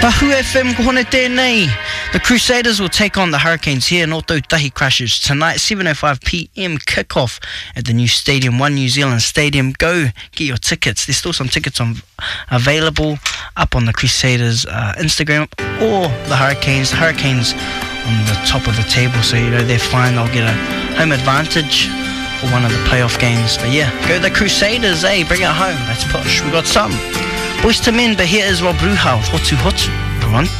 Pahu FM ko hone tēnei. The Crusaders will take on the Hurricanes here in Ōtautahi Crushers tonight, 7:05 p.m. kickoff at the new stadium, One New Zealand Stadium. Go get your tickets. There's still some tickets available up on the Crusaders Instagram or the Hurricanes. The Hurricanes on the top of the table, so they're fine. They'll get a home advantage for one of the playoff games. But yeah, go the Crusaders, bring it home. Let's push. We got some Boys to Men, but here is Rob Ruhal, Hotu Hotu. We're on